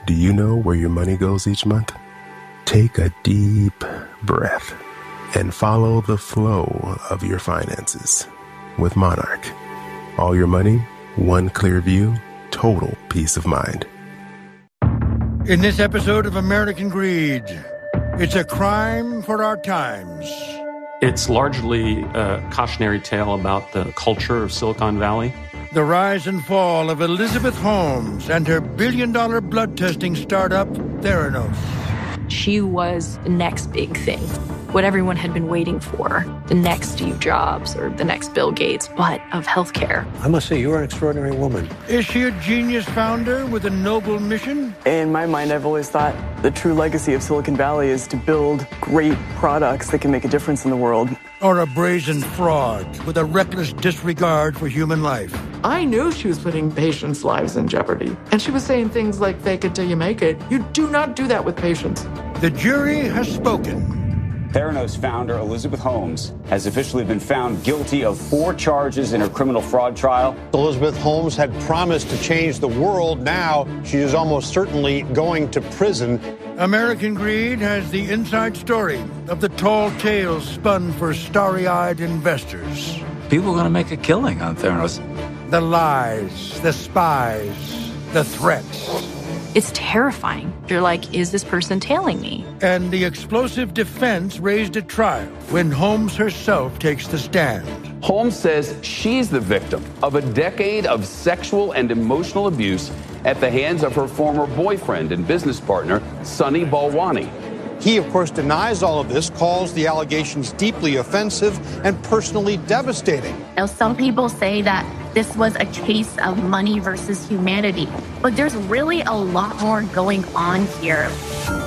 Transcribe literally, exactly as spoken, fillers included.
Do you know where your money goes each month? Take a deep breath and follow the flow of your finances with Monarch. All your money, one clear view, total peace of mind. In this episode of American Greed, it's a crime for our times. It's largely a cautionary tale about the culture of Silicon Valley. The rise and fall of Elizabeth Holmes and her billion-dollar blood testing startup, Theranos. She was the next big thing, what everyone had been waiting for, the next Steve Jobs or the next Bill Gates, but of healthcare. I must say, you are an extraordinary woman. Is she a genius founder with a noble mission? In my mind, I've always thought the true legacy of Silicon Valley is to build great products that can make a difference in the world. Or a brazen fraud with a reckless disregard for human life? I knew she was putting patients' lives in jeopardy. And she was saying things like, fake it till you make it. You do not do that with patients. The jury has spoken. Theranos founder Elizabeth Holmes has officially been found guilty of four charges in her criminal fraud trial. Elizabeth Holmes had promised to change the world. Now she is almost certainly going to prison. American Greed has the inside story of the tall tales spun for starry-eyed investors. People are going to make a killing on Theranos. The lies, the spies, the threats. It's terrifying. You're like, is this person tailing me? And the explosive defense raised at trial when Holmes herself takes the stand. Holmes says she's the victim of a decade of sexual and emotional abuse at the hands of her former boyfriend and business partner, Sunny Balwani. He, of course, denies all of this, calls the allegations deeply offensive and personally devastating. Now, some people say that this was a case of money versus humanity, but there's really a lot more going on here.